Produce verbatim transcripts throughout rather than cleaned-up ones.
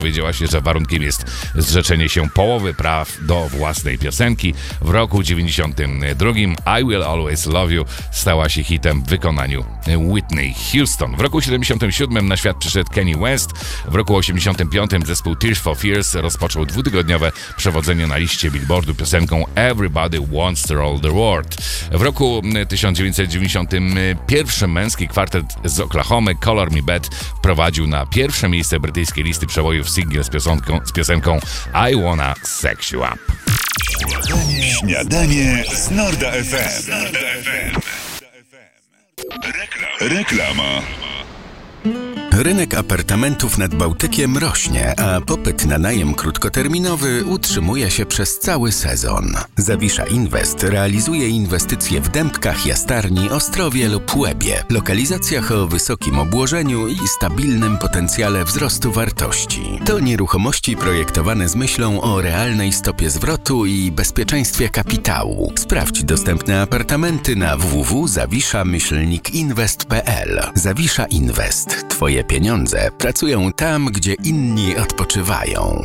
Powiedziała się, że warunkiem jest zrzeczenie się połowy praw do własnej piosenki. W roku dziewięćdziesiątym drugim I Will Always Love You stała się hitem w wykonaniu Whitney Houston. W roku siedemdziesiątym siódmym na świat przyszedł Kanye West. W roku osiemdziesiątym piątym zespół Tears for Fears rozpoczął dwutygodniowe przewodzenie na liście Billboardu piosenką Everybody Wants to Roll the World. W roku tysiąc dziewięćset dziewięćdziesiątym pierwszym męski kwartet z Oklahomy Color Me Bad wprowadził na pierwsze miejsce brytyjskiej listy przebojów singiel z piosenką, z piosenką I Wanna Sex You Up. Śniadanie, śniadanie z Norda F M. Reklama. Reklama. Rynek apartamentów nad Bałtykiem rośnie, a popyt na najem krótkoterminowy utrzymuje się przez cały sezon. Zawisza Invest realizuje inwestycje w Dębkach, Jastarni, Ostrowie lub Łebie, lokalizacjach o wysokim obłożeniu i stabilnym potencjale wzrostu wartości. To nieruchomości projektowane z myślą o realnej stopie zwrotu i bezpieczeństwie kapitału. Sprawdź dostępne apartamenty na w w w kropka zawisza myślnik inwest kropka p l. Zawisza Invest. Twoje pieniądze pracują tam, gdzie inni odpoczywają.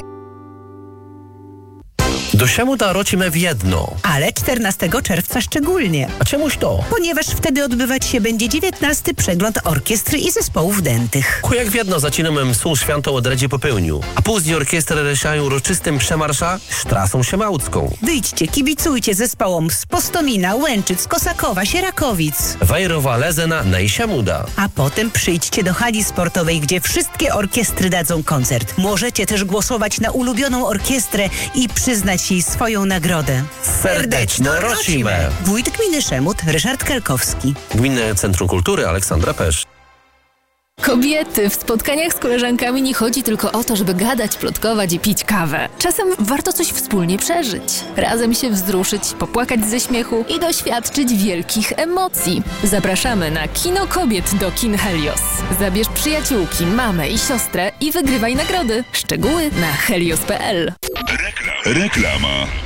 Do czemu ta rocimy w jedno? Ale czternastego czerwca szczególnie. A czemuś to? Ponieważ wtedy odbywać się będzie dziewiętnasty przegląd orkiestry i zespołów dętych. Jak w jedno zaczynamy msą świętą od Redzie Popełniu, a później orkiestry reszają uroczystym przemarsza Sztrasą Siemałcką. Wyjdźcie, kibicujcie zespołom z Postomina, Łęczyc, Kosakowa, Sierakowic. Wajrowa Lezena, Nejsiamuda. A potem przyjdźcie do hali sportowej, gdzie wszystkie orkiestry dadzą koncert. Możecie też głosować na ulubioną orkiestrę i przyznać jej swoją nagrodę. Serdeczno rocimy! Wójt gminy Szemut, Ryszard Kelkowski. Gminne Centrum Kultury, Aleksandra Pesz. Kobiety, w spotkaniach z koleżankami nie chodzi tylko o to, żeby gadać, plotkować i pić kawę. Czasem warto coś wspólnie przeżyć. Razem się wzruszyć, popłakać ze śmiechu i doświadczyć wielkich emocji. Zapraszamy na Kino Kobiet do Kin Helios. Zabierz przyjaciółki, mamę i siostrę i wygrywaj nagrody. Szczegóły na helios kropka p l. Reklama.